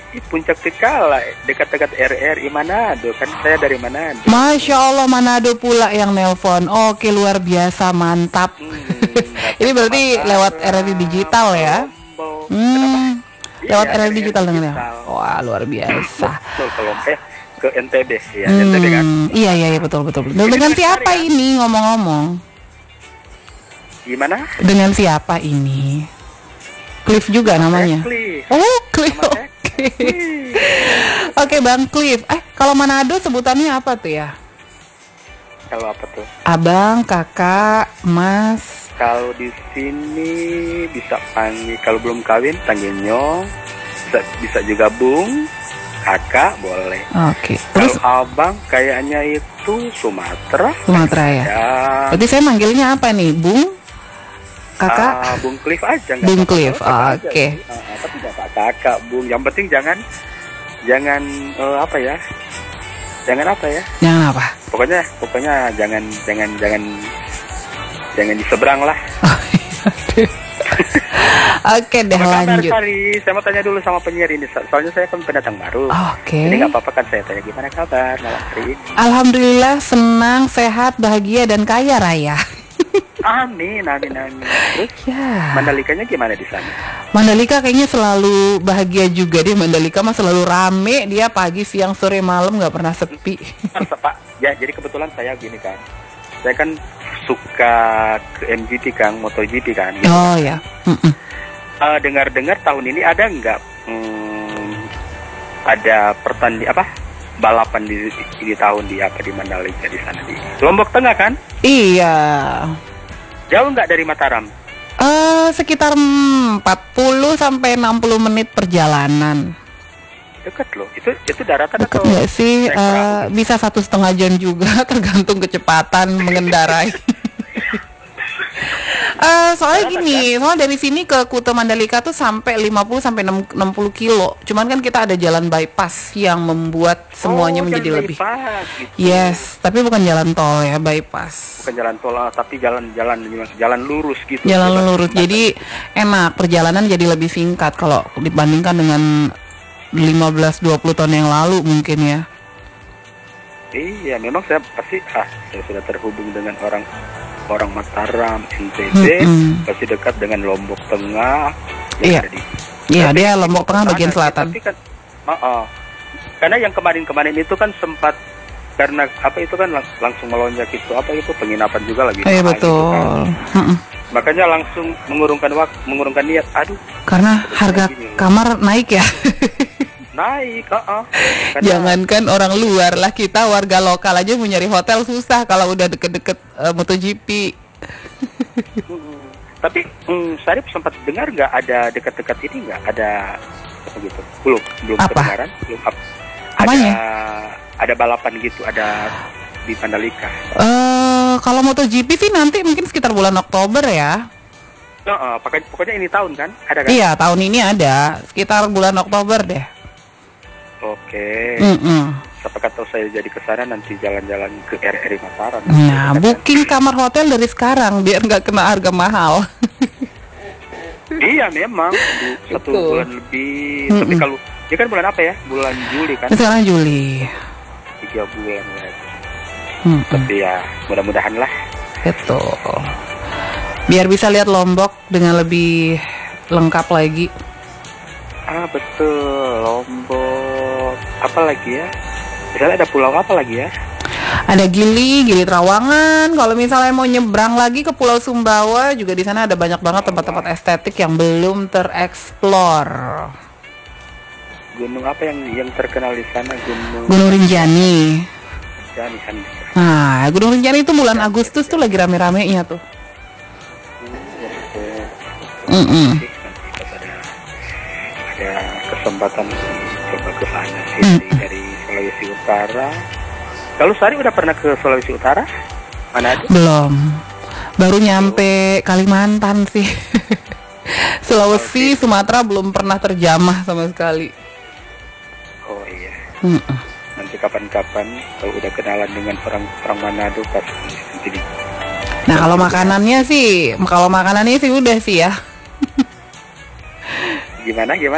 di Puncak Tikala, dekat-dekat RRI Manado. Kan saya dari Manado. Masya Allah, Manado pula yang nelpon. Oke, luar biasa, mantap. Ini berarti lewat RRI digital ya? Lewat RRI digital dengan ya? Wah, luar biasa. Betul, kalau ke NTB ya, NTB kan? Iya, betul. Dengan siapa ini ngomong-ngomong? Gimana? Dengan siapa ini? Cliff juga namanya. Cliff. Oh, Cliff. Oke, Bang Cliff. Kalau Manado sebutannya apa tuh ya? Kalau apa tuh? Abang, kakak, mas. Kalau di sini bisa panggil, kalau belum kawin panggil nyong. Bisa juga bung, kakak boleh. Oke. Terus kalau abang kayaknya itu Sumatera ya. Berarti saya manggilnya apa nih, Bung? Kakak? Bung Cliff aja. Bung Cliff. Oke. Tapi nggak kakak, Bung. Yang penting jangan apa ya? Jangan apa? Pokoknya jangan di seberang lah. Oke deh, lanjut. Saya mau tanya dulu sama penyiar ini, soalnya saya kan pendatang baru. Oke. Jadi nggak apa-apa kan saya tanya, gimana kabar malam hari ini? Alhamdulillah, senang, sehat, bahagia, dan kaya raya. Amin. Terus Ya. Mandalikanya gimana di sana? Mandalika kayaknya selalu bahagia juga deh. Mandalika mah selalu rame, dia pagi, siang, sore, malam nggak pernah sepi. Pak, ya jadi kebetulan saya gini kan, saya kan suka ke MGP kan, MotoGP kan. Gitu. Oh ya. Dengar-dengar tahun ini ada nggak ada balapan di tahun di Mandalika di sana di Lombok Tengah kan? Iya. Jauh nggak dari Mataram? Sekitar 40 sampai 60 menit perjalanan. Dekat loh. Itu daratan Dekat atau? nggak sih? Bisa 1,5 jam juga, tergantung kecepatan mengendarai. Soalnya dari sini ke Kuta Mandalika tuh sampai 50 sampai 60 kilo. Cuman kan kita ada jalan bypass yang membuat semuanya menjadi lebih. Bypass, gitu. Yes, tapi bukan jalan tol ya, bypass. Bukan jalan tol, tapi jalan lurus gitu. Jalan lurus. Jadi enak, perjalanan jadi lebih singkat kalau dibandingkan dengan 15-20 tahun yang lalu mungkin ya. Iya, memang saya sudah terhubung dengan orang Mataram, NTB, pasti dekat dengan Lombok Tengah. Iya, dia Lombok Tengah bagian selatan. Tapi kan, karena yang kemarin itu kan sempat karena itu kan langsung melonjak itu penginapan juga lagi. Iya betul. Gitu kan. Makanya langsung mengurungkan niat. Karena harga kamar naik ya. Naik, Jangankan orang luar lah, kita warga lokal aja mau nyari hotel susah kalau udah deket-deket MotoGP. Tapi Sarip sempat dengar nggak ada dekat-dekat ini nggak ada gitu? Belum kedengaran? Belum Apanya? Ada balapan gitu, ada di Mandalika. Kalau MotoGP sih nanti mungkin sekitar bulan Oktober ya. Pokoknya ini tahun kan? Ada kan? Iya, tahun ini ada sekitar bulan Oktober deh. Oke. Siapa tahu saya jadi kesana nanti jalan-jalan ke RRI Mataram. Nah, booking kamar hotel dari sekarang biar nggak kena harga mahal. Iya memang 1 bulan lebih. Tapi kalau dia kan bulan apa ya? Bulan Juli kan? Sekarang Juli. 3 bulan lagi. Tapi ya mudah-mudahan lah. Betul. Biar bisa lihat Lombok dengan lebih lengkap lagi. Betul, Lombok. Apa lagi ya? Misalnya ada pulau apa lagi ya? Ada Gili Trawangan. Kalau misalnya mau nyebrang lagi ke Pulau Sumbawa, juga di sana ada banyak banget tempat-tempat estetik yang belum tereksplor. Gunung apa yang terkenal di sana? Gunung Rinjani. Nah, Gunung Rinjani itu bulan Agustus tuh lagi rame-ramenya tuh. Ada kesempatan coba ke sana sih dari Sulawesi Utara. Kalau Sari udah pernah ke Sulawesi Utara? Mana aja? Belum. Baru nyampe Kalimantan sih. Sulawesi, Sumatera belum pernah terjamah sama sekali. Oh iya. Nanti kapan-kapan kalau udah kenalan dengan orang Manado pasti nanti di. Nah, kalau makanannya sih udah sih ya. Gimana?